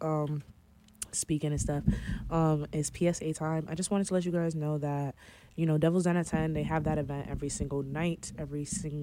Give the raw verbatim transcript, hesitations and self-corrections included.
um speaking and stuff. Um, it's P S A time. I just wanted to let you guys know that, you know, Devil's Den at ten, they have that event every single night, every single